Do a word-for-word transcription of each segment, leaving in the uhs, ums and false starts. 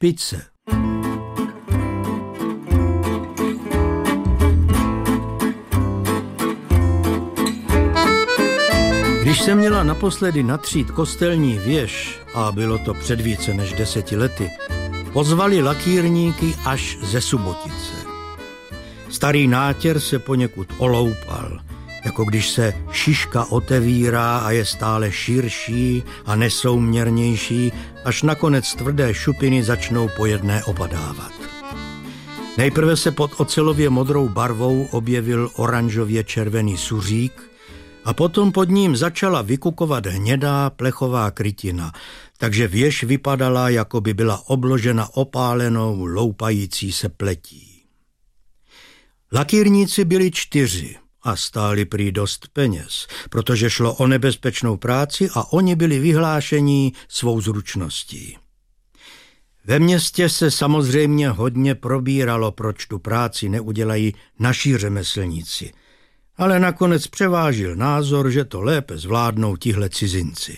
špice. Když se měla naposledy natřít kostelní věž, a bylo to před více než deseti lety, pozvali lakírníky až ze Subotice. Starý nátěr se poněkud oloupal, jako když se šiška otevírá a je stále širší a nesouměrnější, až nakonec tvrdé šupiny začnou po jedné opadávat. Nejprve se pod ocelově modrou barvou objevil oranžově červený suřík a potom pod ním začala vykukovat hnědá plechová krytina, takže věž vypadala, jako by byla obložena opálenou, loupající se pletí. Lakírníci byli čtyři a stáli prý dost peněz, protože šlo o nebezpečnou práci a oni byli vyhlášení svou zručností. Ve městě se samozřejmě hodně probíralo, proč tu práci neudělají naši řemeslníci, ale nakonec převážil názor, že to lépe zvládnou tihle cizinci.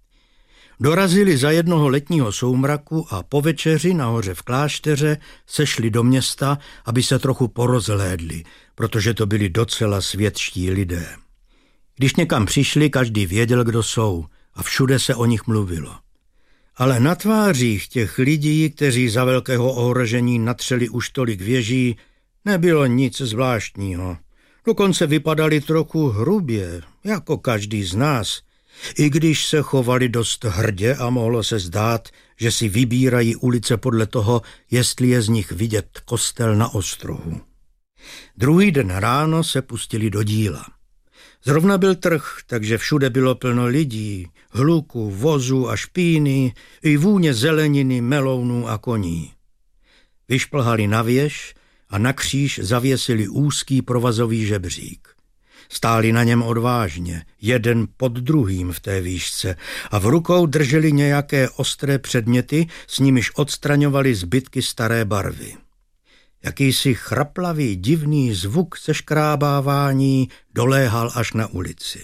Dorazili za jednoho letního soumraku a po večeři nahoře v klášteře sešli do města, aby se trochu porozhlédli, protože to byli docela světští lidé. Když někam přišli, každý věděl, kdo jsou a všude se o nich mluvilo. Ale na tvářích těch lidí, kteří za velkého ohrožení natřeli už tolik věží, nebylo nic zvláštního. Dokonce vypadali trochu hrubě, jako každý z nás, i když se chovali dost hrdě a mohlo se zdát, že si vybírají ulice podle toho, jestli je z nich vidět kostel na ostrohu. Druhý den ráno se pustili do díla. Zrovna byl trh, takže všude bylo plno lidí, hluku, vozu a špíny, i vůně zeleniny, melounů a koní. Vyšplhali na věž a na kříž zavěsili úzký provazový žebřík. Stáli na něm odvážně, jeden pod druhým v té výšce a v rukou drželi nějaké ostré předměty, s nimiž odstraňovali zbytky staré barvy. Jakýsi chraplavý divný zvuk seškrábávání doléhal až na ulici.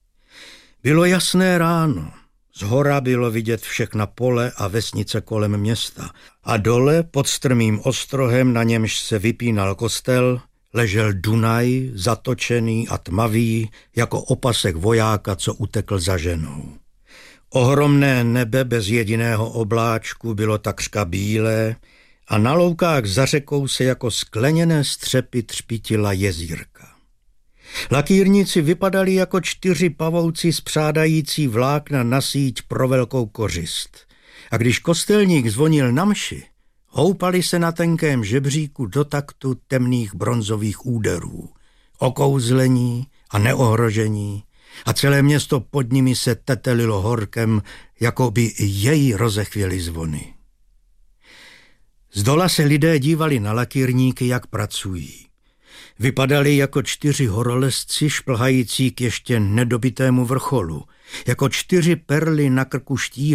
Bylo jasné ráno, zhora bylo vidět všechna pole a vesnice kolem města a dole pod strmým ostrohem, na němž se vypínal kostel, ležel Dunaj, zatočený a tmavý, jako opasek vojáka, co utekl za ženou. Ohromné nebe bez jediného obláčku bylo takřka bílé a na loukách za řekou se jako skleněné střepy třpitila jezírka. Lakírníci vypadali jako čtyři pavouci spřádající vlákna na síť pro velkou kořist. A když kostelník zvonil na mši, houpali se na tenkém žebříku do taktu temných bronzových úderů, okouzlení a neohrožení, a celé město pod nimi se tetelilo horkem, jako by jej rozechvěly zvony. Zdola se lidé dívali na lakírníky, jak pracují. Vypadali jako čtyři horolezci šplhající k ještě nedobitému vrcholu, jako čtyři perly na krku štíhlých